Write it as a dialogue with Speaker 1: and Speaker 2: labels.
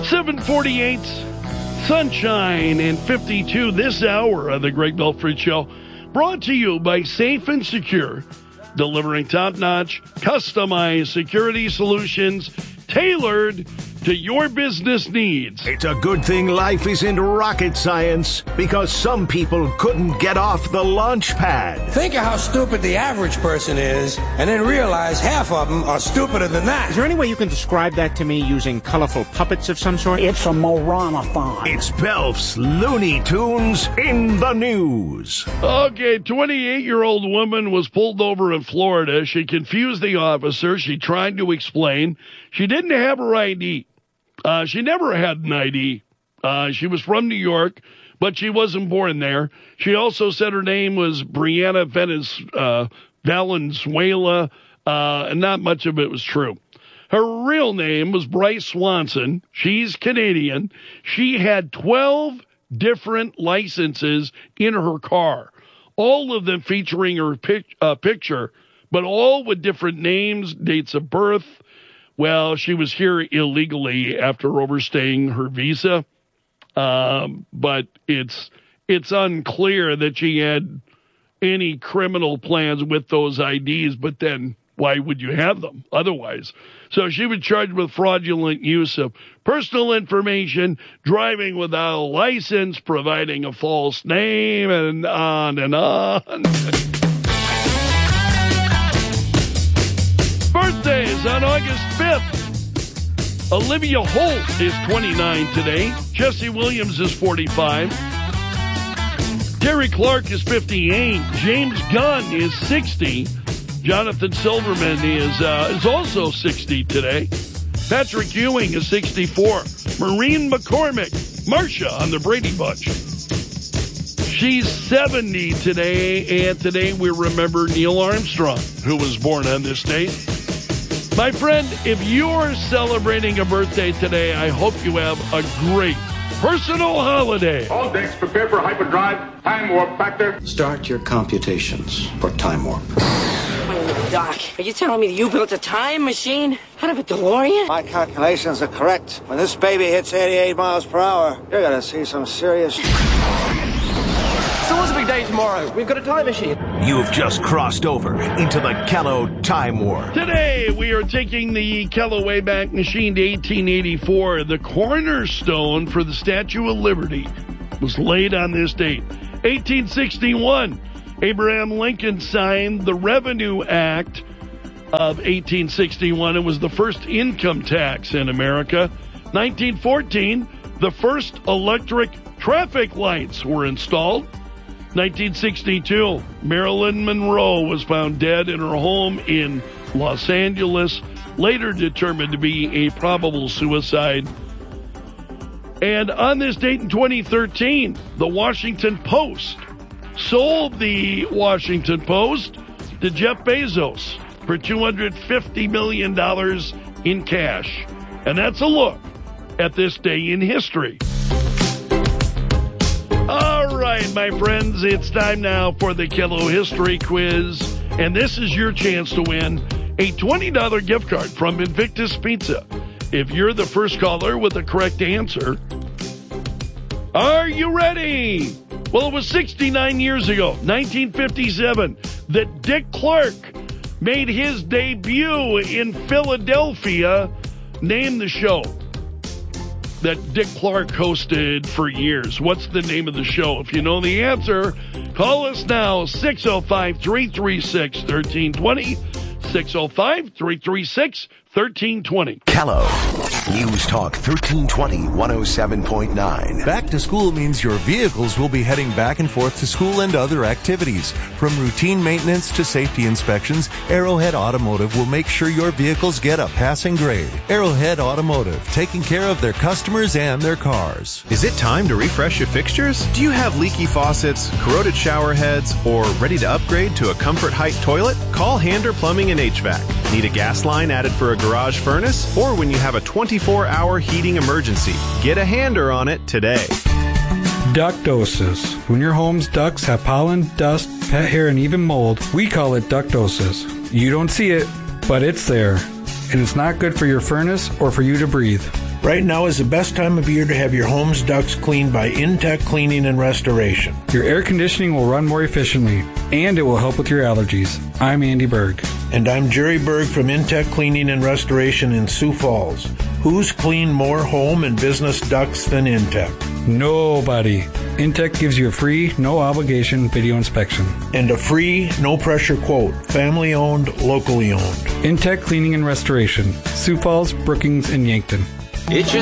Speaker 1: 7:48, sunshine and 52 this hour of the Greg Belfry Show. Brought to you by Safe and Secure, delivering top-notch, customized security solutions tailored to your business needs.
Speaker 2: It's a good thing life isn't rocket science, because some people couldn't get off the launch pad.
Speaker 3: Think of how stupid the average person is, and then realize half of them are stupider than that.
Speaker 4: Is there any way you can describe that to me using colorful puppets of some sort?
Speaker 5: It's a Morana-thon.
Speaker 2: It's Belf's Looney Tunes in the news.
Speaker 1: Okay, 28-year-old woman was pulled over in Florida. She confused the officer. She tried to explain she didn't have her ID. She never had an ID. She was from New York, but she wasn't born there. She also said her name was Brianna Valenzuela, and not much of it was true. Her real name was Bryce Swanson. She's Canadian. She had 12 different licenses in her car, all of them featuring her picture, but all with different names, dates of birth. Well, she was here illegally after overstaying her visa, but it's unclear that she had any criminal plans with those IDs, but then why would you have them otherwise? So she was charged with fraudulent use of personal information, driving without a license, providing a false name, and on and on. Birthdays on August 5th. Olivia Holt is 29 today. Jesse Williams is 45. Terry Clark is 58. James Gunn is 60. Jonathan Silverman is also 60 today. Patrick Ewing is 64. Maureen McCormick, Marsha on the Brady Bunch. She's 70 today, and today we remember Neil Armstrong, who was born on this date. My friend, if you're celebrating a birthday today, I hope you have a great personal holiday.
Speaker 6: All decks prepare for hyperdrive. Time warp factor.
Speaker 3: Start your computations for time warp.
Speaker 7: Wait a minute, Doc. Are you telling me that you built a time machine out of a DeLorean?
Speaker 8: My calculations are correct. When this baby hits 88 miles per hour, you're gonna see some serious...
Speaker 9: So what's the big day tomorrow? We've got a time machine.
Speaker 2: You've just crossed over into the Kello Time Warp.
Speaker 1: Today, we are taking the Kello Wayback Machine to 1884. The cornerstone for the Statue of Liberty was laid on this date. 1861, Abraham Lincoln signed the Revenue Act of 1861. It was the first income tax in America. 1914, the first electric traffic lights were installed. 1962, Marilyn Monroe was found dead in her home in Los Angeles, later determined to be a probable suicide. And on this date in 2013, the Washington Post sold the Washington Post to Jeff Bezos for $250 million in cash. And that's a look at this day in history. All right, my friends, it's time now for the Kello History Quiz. And this is your chance to win a $20 gift card from Invictus Pizza. If you're the first caller with the correct answer, are you ready? Well, it was 69 years ago, 1957, that Dick Clark made his debut in Philadelphia. Name the show that Dick Clark hosted for years. What's the name of the show? If you know the answer, call us now, 605-336-1320, 605-336-1320.
Speaker 2: Kello News Talk 1320 107.9.
Speaker 10: Back to school means your vehicles will be heading back and forth to school and other activities. From routine maintenance to safety inspections, Arrowhead Automotive will make sure your vehicles get a passing grade. Arrowhead Automotive, taking care of their customers and their cars.
Speaker 11: Is it time to refresh your fixtures? Do you have leaky faucets, corroded shower heads, or ready to upgrade to a Comfort Height toilet? Call Hander Plumbing and HVAC. Need a gas line added for a garage furnace? Or when you have a 24-hour heating emergency, get a hander on it today.
Speaker 12: Ductosis. When your home's ducts have pollen, dust, pet hair, and even mold, we call it ductosis. You don't see it, but it's there. And it's not good for your furnace or for you to breathe.
Speaker 5: Right now is the best time of year to have your home's ducts cleaned by Intech Cleaning and Restoration.
Speaker 12: Your air conditioning will run more efficiently, and it will help with your allergies. I'm Andy Berg.
Speaker 5: And I'm Jerry Berg from Intech Cleaning and Restoration in Sioux Falls. Who's cleaned more home and business ducts than Intech?
Speaker 12: Nobody. Intech gives you a free, no-obligation video inspection.
Speaker 5: And a free, no-pressure quote. Family-owned, locally owned.
Speaker 12: Intech Cleaning and Restoration. Sioux Falls, Brookings, and Yankton.